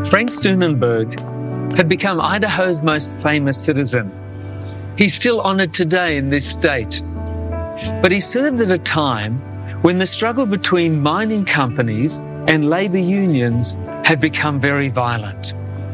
Frank Steunenberg had become Idaho's most famous citizen. He's still honoured today in this state. But he served at a time when the struggle between mining companies and labour unions had become very violent.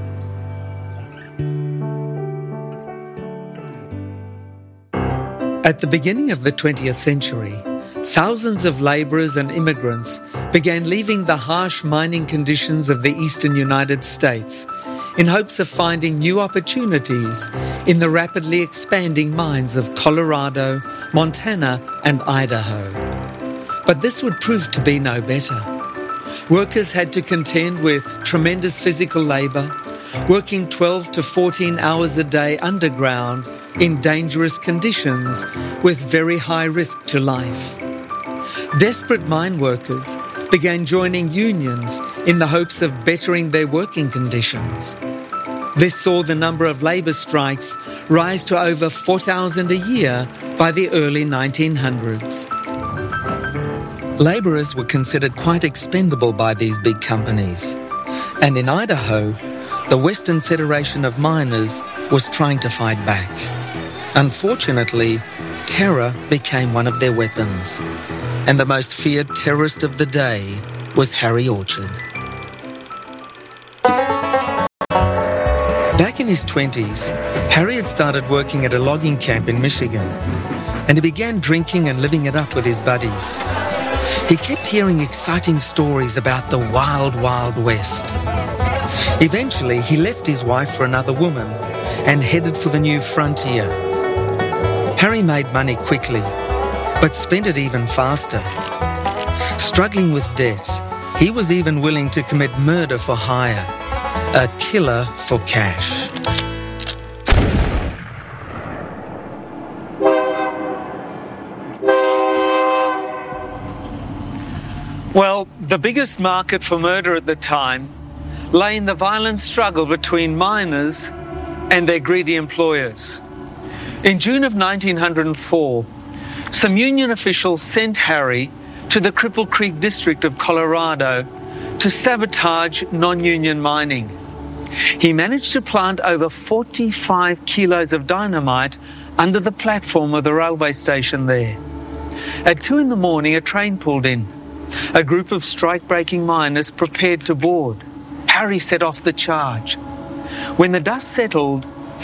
At the beginning of the 20th century, thousands of labourers and immigrants began leaving the harsh mining conditions of the eastern United States in hopes of finding new opportunities in the rapidly expanding mines of Colorado, Montana and Idaho. But this would prove to be no better. Workers had to contend with tremendous physical labour, working 12 to 14 hours a day underground in dangerous conditions with very high risk to life. Desperate mine workers began joining unions in the hopes of bettering their working conditions. This saw the number of labour strikes rise to over 4,000 a year by the early 1900s. Labourers were considered quite expendable by these big companies, and in Idaho, the Western Federation of Miners was trying to fight back. Unfortunately, terror became one of their weapons, and the most feared terrorist of the day was Harry Orchard. Back in his 20s, Harry had started working at a logging camp in Michigan, and he began drinking and living it up with his buddies. He kept hearing exciting stories about the wild, wild West. Eventually, he left his wife for another woman and headed for the new frontier. Harry made money quickly, but spent it even faster. Struggling with debt, he was even willing to commit murder for hire, a killer for cash. Well, the biggest market for murder at the time lay in the violent struggle between miners and their greedy employers. In June of 1904, some union officials sent Harry to the Cripple Creek district of Colorado to sabotage non-union mining. He managed to plant over 45 kilos of dynamite under the platform of the railway station there. At 2 a.m, a train pulled in. A group of strike-breaking miners prepared to board. Harry set off the charge. When the dust settled,